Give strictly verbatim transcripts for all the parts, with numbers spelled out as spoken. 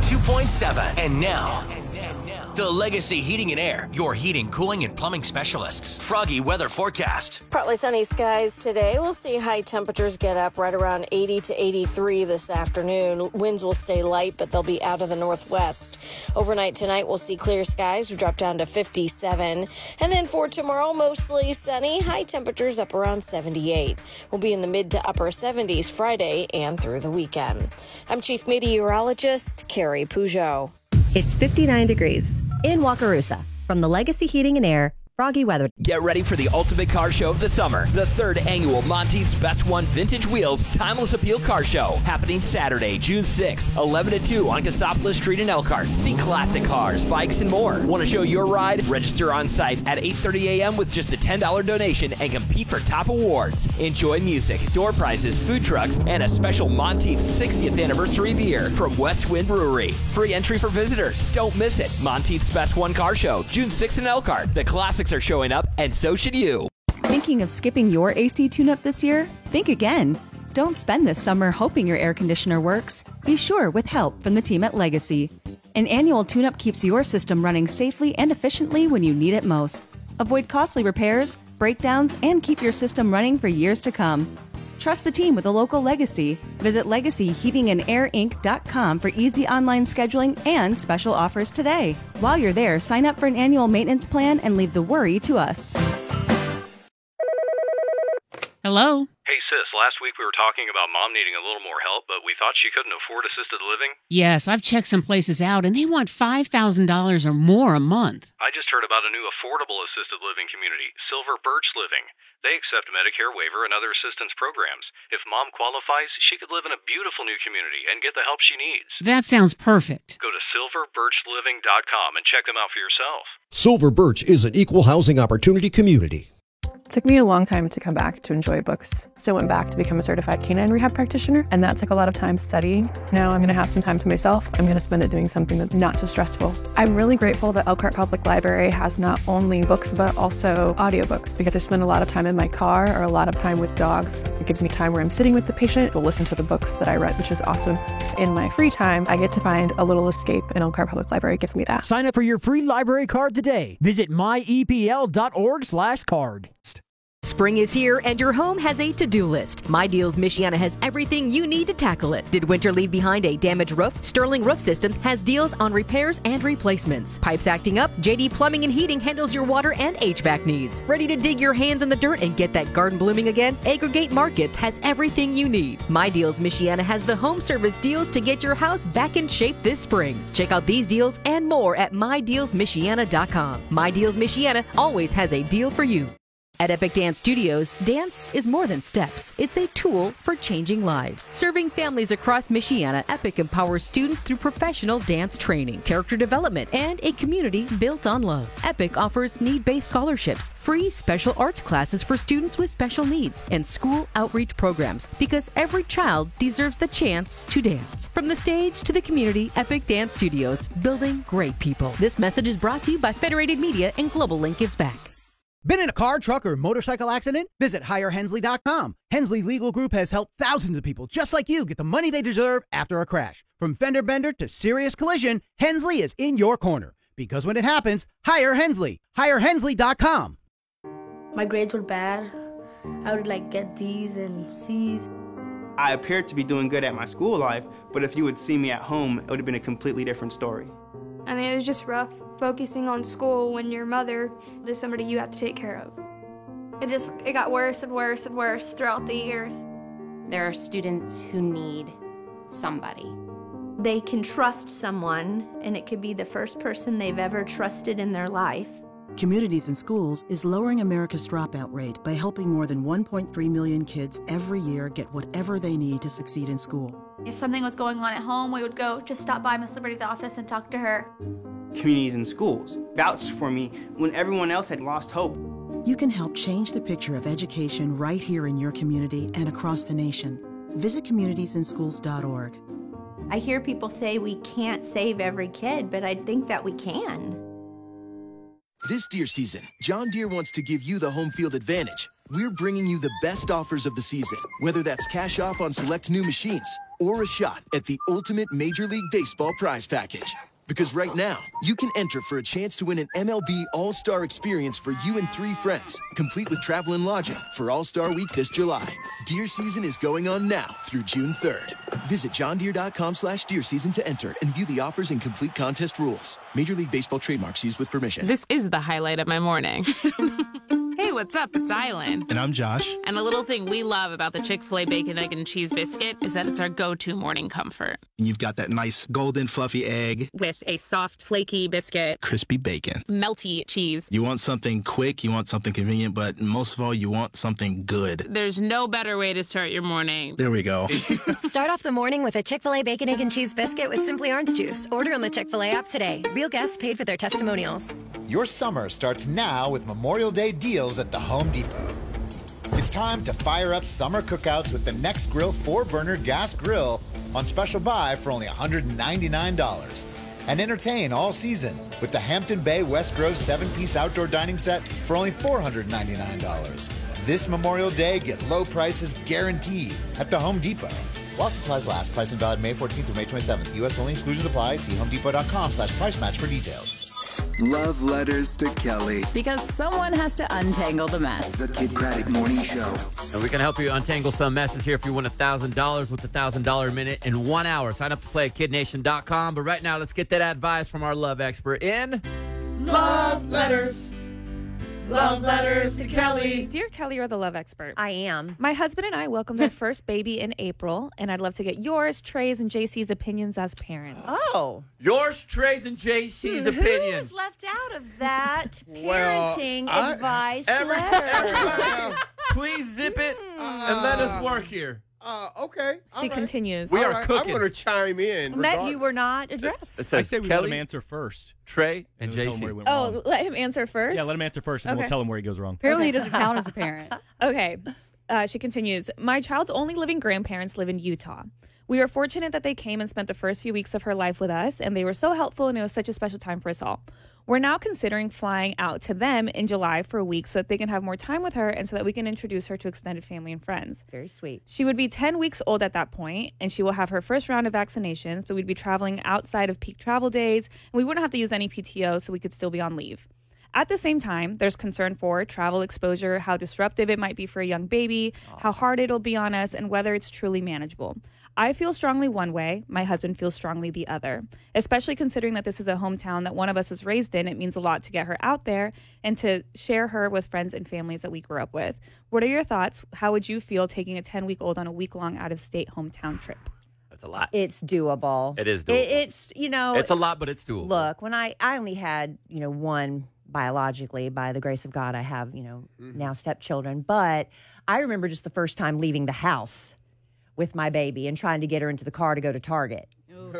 two point seven. And now, the Legacy Heating and Air, your heating, cooling, and plumbing specialists. Froggy weather forecast. Partly sunny skies today. We'll see high temperatures get up right around eighty to eighty-three this afternoon. Winds will stay light, but they'll be out of the northwest. Overnight tonight, we'll see clear skies. We drop down to fifty-seven. And then for tomorrow, mostly sunny. High temperatures up around seventy-eight. We'll be in the mid to upper seventies Friday and through the weekend. I'm Chief Meteorologist Carrie Peugeot. It's fifty-nine degrees in Wakarusa. From the Legacy Heating and Air, Froggy Weather. Get ready for the ultimate car show of the summer. The third annual Monteith's Best One Vintage Wheels Timeless Appeal Car Show. Happening Saturday, June sixth, eleven to two on Cassopolis Street in Elkhart. See classic cars, bikes, and more. Want to show your ride? Register on site at eight thirty a.m. with just a ten dollars donation and compete for top awards. Enjoy music, door prizes, food trucks, and a special Monteith's sixtieth anniversary beer from West Wind Brewery. Free entry for visitors. Don't miss it. Monteith's Best One Car Show, June sixth in Elkhart. The classics are showing up, and so should you. Thinking of skipping your A C tune-up this year? Think again. Don't spend this summer hoping your air conditioner works. Be sure with help from the team at Legacy. An annual tune-up keeps your system running safely and efficiently when you need it most. Avoid costly repairs, breakdowns, and keep your system running for years to come. Trust the team with a local Legacy. Visit legacy heating and air inc dot com for easy online scheduling and special offers today. While you're there, sign up for an annual maintenance plan and leave the worry to us. Hello? Hey, sis, last week we were talking about Mom needing a little more help, but we thought she couldn't afford assisted living. Yes, I've checked some places out, and they want five thousand dollars or more a month. I just heard about a new affordable assisted living community, Silver Birch Living. They accept Medicare waiver and other assistance programs. If Mom qualifies, she could live in a beautiful new community and get the help she needs. That sounds perfect. Go to silver birch living dot com and check them out for yourself. Silver Birch is an equal housing opportunity community. It took me a long time to come back to enjoy books. So I went back to become a certified canine rehab practitioner, and that took a lot of time studying. Now I'm going to have some time to myself. I'm going to spend it doing something that's not so stressful. I'm really grateful that Elkhart Public Library has not only books, but also audiobooks, because I spend a lot of time in my car or a lot of time with dogs. It gives me time where I'm sitting with the patient to listen to the books that I read, which is awesome. In my free time, I get to find a little escape, and Elkhart Public Library gives me that. Sign up for your free library card today. Visit my e p l dot org slash card. Spring is here and your home has a to-do list. My Deals Michiana has everything you need to tackle it. Did winter leave behind a damaged roof? Sterling Roof Systems has deals on repairs and replacements. Pipes acting up? J D Plumbing and Heating handles your water and H V A C needs. Ready to dig your hands in the dirt and get that garden blooming again? Aggregate Markets has everything you need. My Deals Michiana has the home service deals to get your house back in shape this spring. Check out these deals and more at my deals michiana dot com. My Deals Michiana always has a deal for you. At Epic Dance Studios, dance is more than steps. It's a tool for changing lives. Serving families across Michiana, Epic empowers students through professional dance training, character development, and a community built on love. Epic offers need-based scholarships, free special arts classes for students with special needs, and school outreach programs, because every child deserves the chance to dance. From the stage to the community, Epic Dance Studios, building great people. This message is brought to you by Federated Media and Global Link Gives Back. Been in a car, truck, or motorcycle accident? Visit hire hensley dot com. Hensley Legal Group has helped thousands of people just like you get the money they deserve after a crash. From fender bender to serious collision, Hensley is in your corner. Because when it happens, hire Hensley. hire hensley dot com. My grades were bad. I would like get D's and C's. I appeared to be doing good at my school life, but if you would see me at home, it would have been a completely different story. I mean, it was just rough focusing on school when your mother is somebody you have to take care of. It just, it got worse and worse and worse throughout the years. There are students who need somebody. They can trust someone, and it could be the first person they've ever trusted in their life. Communities in Schools is lowering America's dropout rate by helping more than one point three million kids every year get whatever they need to succeed in school. If something was going on at home, we would go just stop by Miss Liberty's office and talk to her. Communities in Schools vouched for me when everyone else had lost hope. You can help change the picture of education right here in your community and across the nation. Visit communities in schools dot org. I hear people say we can't save every kid, but I think that we can. This deer season, John Deere wants to give you the home field advantage. We're bringing you the best offers of the season, whether that's cash off on select new machines, or a shot at the ultimate Major League Baseball prize package. Because right now, you can enter for a chance to win an M L B All-Star experience for you and three friends, complete with travel and lodging for All-Star Week this July. Deer season is going on now through June third. Visit johndeere.com slash deer season to enter and view the offers and complete contest rules. Major League Baseball trademarks used with permission. This is the highlight of my morning. Hey, what's up? It's Island. And I'm Josh. And a little thing we love about the Chick-fil-A Bacon, Egg, and Cheese Biscuit is that it's our go-to morning comfort. You've got that nice golden fluffy egg. With a soft, flaky biscuit. Crispy bacon. Melty cheese. You want something quick, you want something convenient, but most of all, you want something good. There's no better way to start your morning. There we go. Start off the morning with a Chick-fil-A Bacon, Egg, and Cheese Biscuit with Simply Orange Juice. Order on the Chick-fil-A app today. Real guests paid for their testimonials. Your summer starts now with Memorial Day deals at the Home Depot. It's time to fire up summer cookouts with the Next Grill four burner gas grill on special buy for only one hundred ninety-nine dollars. And entertain all season with the Hampton Bay West Grove seven piece outdoor dining set for only four hundred ninety-nine dollars. This Memorial Day, get low prices guaranteed at the Home Depot. While supplies last, price and valid May fourteenth through May twenty-seventh. U S only, exclusions apply. See homedepot.com slash price match for details. Love letters to Kelly. Because someone has to untangle the mess. The Kid Craddock Morning Show. And we can help you untangle some messes here if you win one thousand dollars with the one thousand dollars minute in one hour. Sign up to play at kid nation dot com. But right now, let's get that advice from our love expert in... Love Letters. Love letters to Kelly. Dear Kelly, you're the love expert. I am. My husband and I welcomed our first baby in April, and I'd love to get yours, Trey's, and J C's opinions as parents. Oh. Yours, Trey's, and J C's hmm, opinions. Who's left out of that well, parenting I, advice every, letter? everybody, please zip it uh, and let us work here. Uh, okay. She right. continues. We All are right. cooking. I'm going to chime in. Matt, you were not addressed. It I says say we Kelly, let him answer first. Trey, and And we'll J tell him C. where he went Oh, wrong. let him answer first? Yeah, let him answer first, and Okay. we'll tell him where he goes wrong. Apparently, he doesn't count as a parent. Okay. Uh, she continues. My child's only living grandparents live in Utah. We were fortunate that they came and spent the first few weeks of her life with us, and they were so helpful, and it was such a special time for us all. We're now considering flying out to them in July for a week so that they can have more time with her and so that we can introduce her to extended family and friends. Very sweet. She would be ten weeks old at that point, and she will have her first round of vaccinations, but we'd be traveling outside of peak travel days, and we wouldn't have to use any P T O, so we could still be on leave. At the same time, there's concern for travel exposure, how disruptive it might be for a young baby, how hard it'll be on us, and whether it's truly manageable. I feel strongly one way. My husband feels strongly the other, especially considering that this is a hometown that one of us was raised in. It means a lot to get her out there and to share her with friends and families that we grew up with. What are your thoughts? How would you feel taking a ten-week-old on a week-long out-of-state hometown trip? That's a lot. It's doable. It is doable. It, it's, you know. It's a lot, but it's doable. Look, when I, I only had, you know, one biologically, by the grace of God, I have, you know, mm-hmm. now stepchildren. But I remember just the first time leaving the house with my baby and trying to get her into the car to go to Target.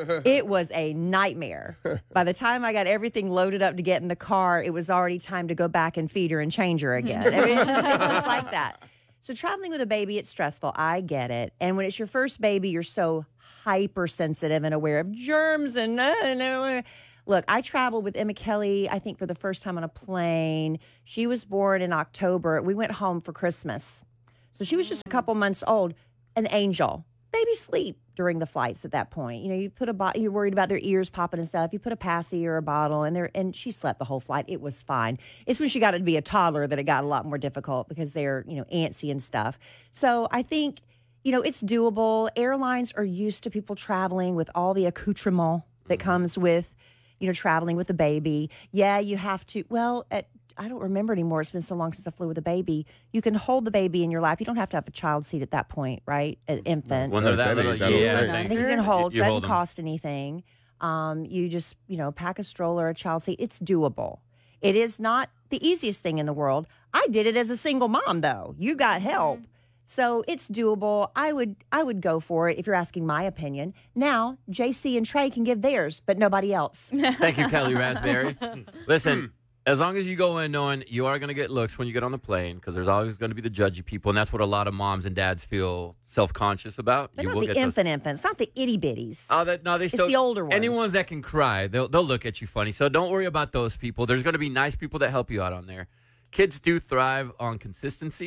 It was a nightmare. By the time I got everything loaded up to get in the car, it was already time to go back and feed her and change her again. I mean, it's, just, it's just like that. So traveling with a baby, it's stressful. I get it. And when it's your first baby, you're so hypersensitive and aware of germs and uh, uh, look, I traveled with Emma Kelly, I think, for the first time on a plane. She was born in October. We went home for Christmas. So she was just a couple months old. An angel. Baby sleep during the flights at that point. You know, you put a bo- you're worried about their ears popping and stuff. You put a passy or a bottle in there, and she slept the whole flight. It was fine. It's when she got to be a toddler that it got a lot more difficult because they're, you know, antsy and stuff. So I think, you know, it's doable. Airlines are used to people traveling with all the accoutrement that comes with, you know, traveling with a baby. Yeah, you have to, well, at I don't remember anymore. It's been so long since I flew with a baby. You can hold the baby in your lap. You don't have to have a child seat at that point, right? An infant. When they're that little, yeah, I think you can hold. You, so you it hold doesn't cost anything. Um, you just, you know, pack a stroller, a child seat. It's doable. It is not the easiest thing in the world. I did it as a single mom, though. You got help. So it's doable. I would I would go for it if you're asking my opinion. Now, J C and Trey can give theirs, but nobody else. Thank you, Kelly Raspberry. Listen, as long as you go in knowing you are going to get looks when you get on the plane, because there's always going to be the judgy people, and that's what a lot of moms and dads feel self-conscious about. But you not will the get infant those... infants, not the itty-bitties. Oh, that, no, they still, it's the older ones. Any ones that can cry, they'll, they'll look at you funny. So don't worry about those people. There's going to be nice people that help you out on there. Kids do thrive on consistency.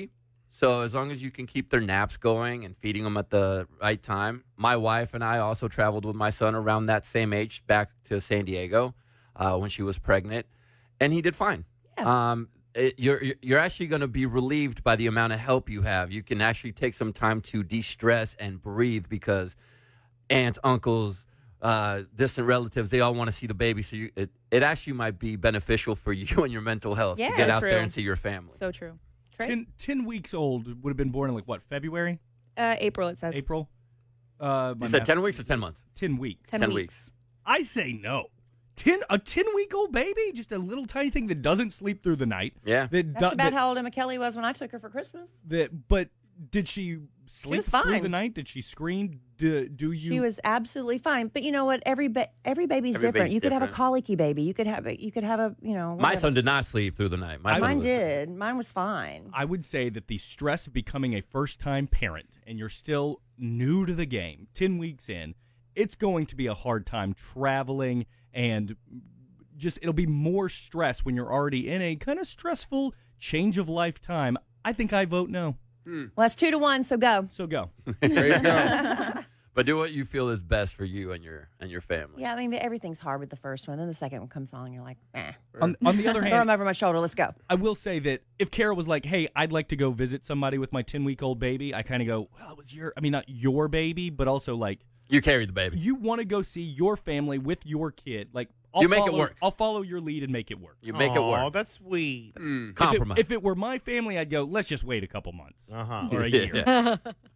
So as long as you can keep their naps going and feeding them at the right time. My wife and I also traveled with my son around that same age back to San Diego uh, when she was pregnant, and he did fine. Yeah. Um, it, you're you're actually going to be relieved by the amount of help you have. You can actually take some time to de-stress and breathe because aunts, uncles, uh, distant relatives, they all want to see the baby. So you, it, it actually might be beneficial for you and your mental health Yeah, to get out true. there and see your family. So true. Ten, ten weeks old would have been born in like what, February? Uh, April, it says. April. Uh, You said ten weeks or ten months? Ten weeks. Ten, ten weeks. I say no. Ten a ten week old baby, just a little tiny thing that doesn't sleep through the night. Yeah. That, That's do- about that, how old Emma Kelly was when I took her for Christmas. that. But did she sleep was through fine. the night? Did she scream? Do, do you? She was absolutely fine. But you know what? Every ba- every baby's Every different. baby's You could have a different. colicky baby. You could have a you could have a you know. My whatever. son did not sleep through the night. My son Mine was- did. Mine was fine. I would say that the stress of becoming a first time parent and you're still new to the game, ten weeks in, it's going to be a hard time traveling and just it'll be more stress when you're already in a kind of stressful change of life time. I think I vote no. Well, that's two to one. So go. So go. There you go. But do what you feel is best for you and your and your family. Yeah, I mean everything's hard with the first one. Then the second one comes on, and you're like, eh. On, on the other Throw hand, them over my shoulder. Let's go. I will say that if Kara was like, hey, I'd like to go visit somebody with my ten-week-old baby, I kind of go, well, it was your, I mean, not your baby, but also like, You carry the baby. you want to go see your family with your kid. Like, I'll You make it follow- work. I'll follow your lead and make it work. You make it Aw, work. that's sweet. Mm. If it, Compromise. if it were my family, I'd go, let's just wait a couple months Uh-huh. or a Yeah. year.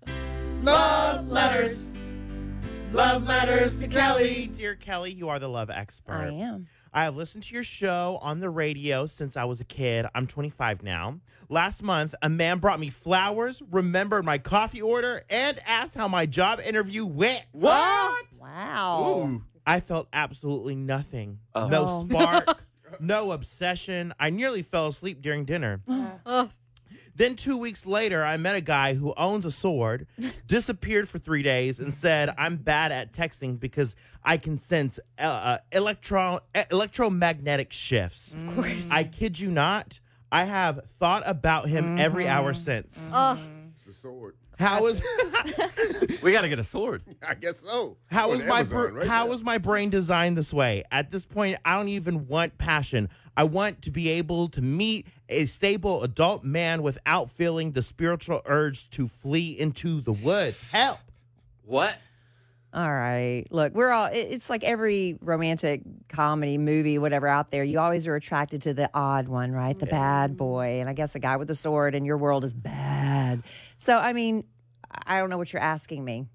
Love letters. Love letters to Kelly. Dear Kelly, you are the love expert. I am. I have listened to your show on the radio since I was a kid. I'm twenty-five now. Last month, a man brought me flowers, remembered my coffee order, and asked how my job interview went. What? Wow. I felt absolutely nothing. Oh. No spark, no obsession. I nearly fell asleep during dinner. Then two weeks later, I met a guy who owns a sword, disappeared for three days, and said, I'm bad at texting because I can sense uh, uh, electro- uh, electromagnetic shifts. Of course. I kid you not. I have thought about him every hour since. Ugh. It's a sword. How is We got to get a sword. I guess so. how On is my Amazon br- right how now. is my brain designed this way? At this point, I don't even want passion. I want to be able to meet a stable adult man without feeling the spiritual urge to flee into the woods. Help! What? All right. Look, we're all, it- it's like every romantic comedy, movie, whatever out there. You always are attracted to the odd one, right? The bad boy. And I guess a guy with a sword in your world is bad. So, I mean, I don't know what you're asking me.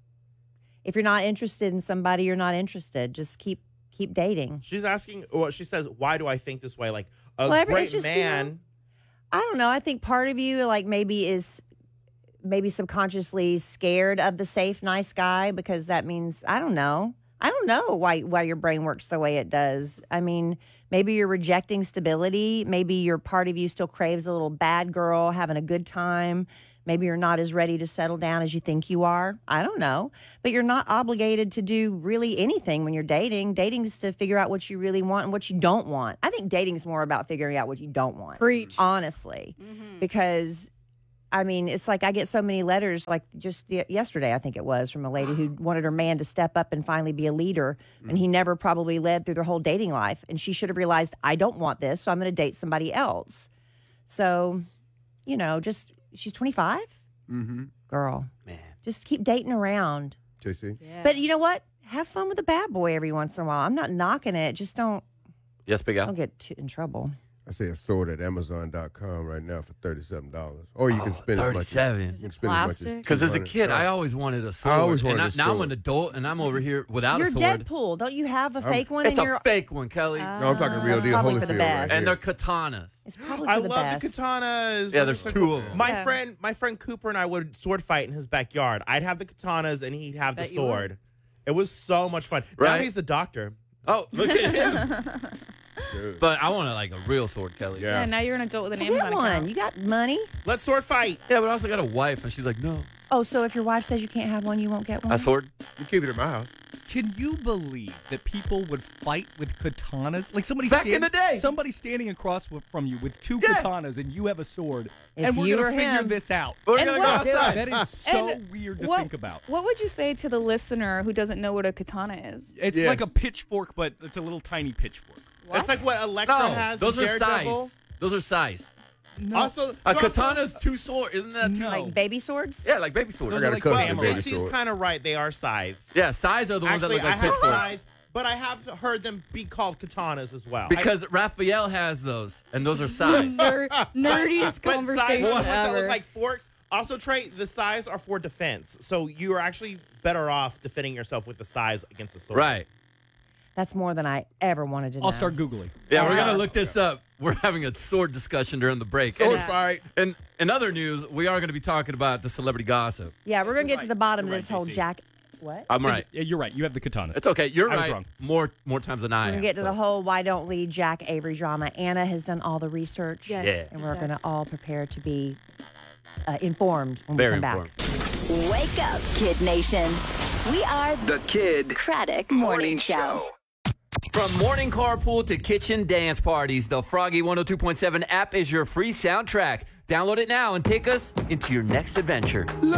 If you're not interested in somebody, you're not interested. Just keep keep dating. She's asking. Well, she says, "Why do I think this way?" Like a Well, every- great it's just, you man. know, I don't know. I think part of you, like, maybe is maybe subconsciously scared of the safe, nice guy because that means, I don't know. I don't know why why your brain works the way it does. I mean, maybe you're rejecting stability. Maybe your part of you still craves a little bad girl, having a good time. Maybe you're not as ready to settle down as you think you are. I don't know. But you're not obligated to do really anything when you're dating. Dating is to figure out what you really want and what you don't want. I think dating is more about figuring out what you don't want. Preach. Honestly. Because, I mean, it's like I get so many letters, like just the, yesterday, I think it was, from a lady who wanted her man to step up and finally be a leader. And he never probably led through their whole dating life. And she should have realized, I don't want this, so I'm going to date somebody else. So, you know, just... She's twenty-five? Mm-hmm. Girl. Man. Just keep dating around. J C? But you know what? Have fun with a bad boy every once in a while. I'm not knocking it. Just don't Yes, Big Al. don't get too in trouble. I see a sword at Amazon dot com right now for thirty-seven dollars. Or you can Oh, spend as much as, thirty-seven. you Is can it spend as much as plastic? Because as a two hundred kid, I dollars. always wanted a sword. I always wanted and a Now I'm sword. an adult, and I'm over here without You're a sword. Deadpool. Don't you have a fake one? It's in a your... fake one, Kelly. No, I'm talking real That's deal probably for the Holyfield best. right and here. they're katanas. It's probably for I the love best. the katanas. Yeah, there's They're two so- of them. My Yeah. friend, my friend Cooper and I would sword fight in his backyard. I'd have the katanas and he'd have the Bet you would. sword. It was so much fun. Now Right? he's a doctor. Oh, look at him. Good. But I want a, like a real sword, Kelly. Yeah. Yeah, now you're an adult with an Get Amazon one. account. You got money. Let's sword fight. Yeah, but I also got a wife, and she's like, no. Oh, so if your wife says you can't have one, you won't get one? A sword? You keep it in my house. Can you believe that people would fight with katanas? Like somebody Back stand, in the day. somebody standing across w- from you with two Yeah. katanas, and you have a sword, It's and we're you gonna or figure him. this out. We're And gonna what- go outside. That is so And weird to what, think about. What would you say to the listener who doesn't know what a katana is? It's Yes. like a pitchfork, but it's a little tiny pitchfork. It's like what Electra No, has. those in are Daredevil. size. Those are size. No. Also, A you also- katana's two swords. Isn't that two? No. Like baby swords? Yeah, like baby swords. Those I are got a like cousin samurai. baby J C's sword. kind of right. They are size. Yeah, size are the ones that Actually, look like I have pitchforks. size, but I have heard them be called katanas as well. Because Raphael has those, and those are size. Ner- nerdiest but conversation size are the ones that ever. look like forks. Also, Trey, the size are for defense, so you are actually better off defending yourself with the size against the sword. Right. That's more than I ever wanted to know. I'll start Googling. Yeah, we're Yeah. gonna look this up. We're having a sword discussion during the break. Sword And- fight. And in other news, we are going to be talking about the celebrity gossip. Yeah, we're going to get to the bottom You're of this right, whole J C. Jack. What? I'm right. Yeah, you're right. You have the katanas. It's okay. You're I was right. wrong. More more times than I We're am. going to get to so. the whole why don't lead Jack Avery drama. Anna has done all the research. Yes. Yeah. And we're going to all prepare to be uh, informed when Very we come informed. back. Wake up, Kid Nation. We are The Kid Craddock Morning Morning Show. Show. From morning carpool to kitchen dance parties, the Froggy one oh two point seven app is your free soundtrack. Download it now and take us into your next adventure. Love